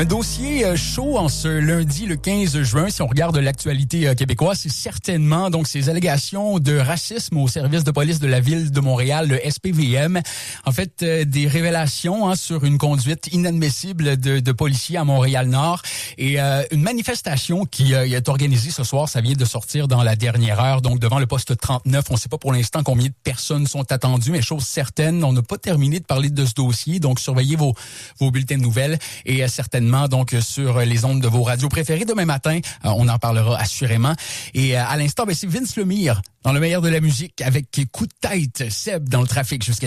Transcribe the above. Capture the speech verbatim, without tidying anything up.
Un dossier euh, chaud en ce lundi, le quinze juin, si on regarde l'actualité euh, québécoise, c'est certainement donc ces allégations de racisme au service de police de la ville de Montréal, le S P V M. En fait, euh, des révélations hein, sur une conduite inadmissible de, de policiers à Montréal-Nord et euh, une manifestation qui euh, est organisée ce soir, ça vient de sortir dans la dernière heure, donc devant le poste trente-neuf. On ne sait pas pour l'instant combien de personnes sont attendues, mais chose certaine, on n'a pas terminé de parler de ce dossier, donc surveillez vos, vos bulletins de nouvelles et euh, certainement donc sur les ondes de vos radios préférées. Demain matin, euh, on en parlera assurément. Et euh, à l'instant, ben, c'est Vince Lemire dans le meilleur de la musique avec Coup de tête, Seb dans le trafic jusqu'à